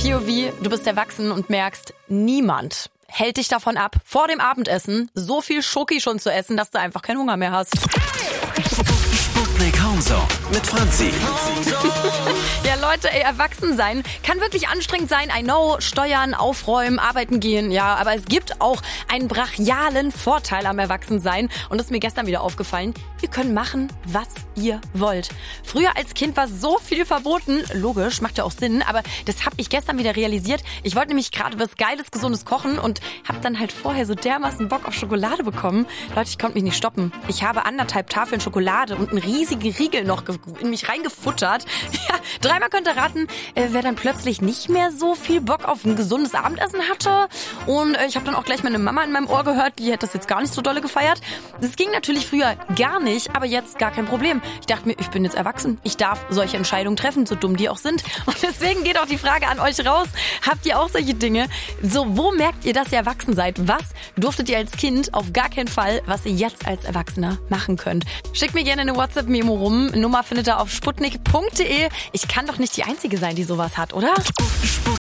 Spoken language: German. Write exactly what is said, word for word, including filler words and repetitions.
P O V, du bist erwachsen und merkst, niemand hält dich davon ab, vor dem Abendessen so viel Schoki schon zu essen, dass du einfach keinen Hunger mehr hast. Sputnik Homezone mit Franzi. Ja, Leute, ey, erwachsen sein kann wirklich anstrengend sein. I know, steuern, aufräumen, arbeiten gehen, ja, aber es gibt auch einen brachialen Vorteil am Erwachsensein. Und das ist mir gestern wieder aufgefallen. Ihr könnt machen, was ihr wollt. Früher als Kind war so viel verboten. Logisch, macht ja auch Sinn, aber das habe ich gestern wieder realisiert. Ich wollte nämlich gerade was Geiles, Gesundes kochen und habe dann halt vorher so dermaßen Bock auf Schokolade bekommen. Leute, ich konnte mich nicht stoppen. Ich habe anderthalb Tafeln Schokolade und einen riesigen Riegel noch in mich reingefuttert. Ja, dreimal könnt ihr raten, äh, wer dann plötzlich nicht mehr so viel Bock auf ein gesundes Abendessen hatte. Und äh, ich habe dann auch gleich meine Mama in meinem Ohr gehört, die hat das jetzt gar nicht so dolle gefeiert. Das ging natürlich früher gar nicht, aber jetzt gar kein Problem. Ich dachte mir, ich bin jetzt erwachsen. Ich darf solche Entscheidungen treffen, so dumm die auch sind. Und deswegen geht auch die Frage an euch raus. Habt ihr auch solche Dinge? So, wo merkt ihr, dass ihr erwachsen seid? Was durftet ihr als Kind auf gar keinen Fall, was ihr jetzt als Erwachsener machen könnt? Schickt mir gerne eine WhatsApp-Memo rum. Nummer findet ihr auf sputnik punkt de. Ich kann doch nicht die Einzige sein, die sowas hat, oder?